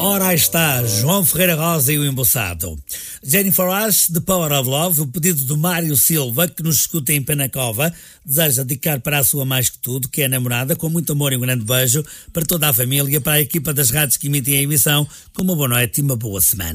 Ora, aí está, João Ferreira Rosa e o embuçado. Jennifer Rush, The Power of Love, o pedido do Mário Silva, que nos escuta em Penacova, deseja dedicar para a sua mais que tudo, que é a namorada, com muito amor e um grande beijo, para toda a família, para a equipa das rádios que emitem a emissão, com uma boa noite e uma boa semana.